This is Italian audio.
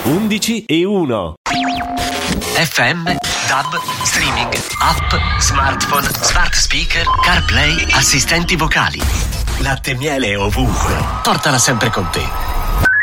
11 e 1. FM, DAB, streaming, app, smartphone, smart speaker, CarPlay, assistenti vocali. Latte e miele ovunque. Portala sempre con te.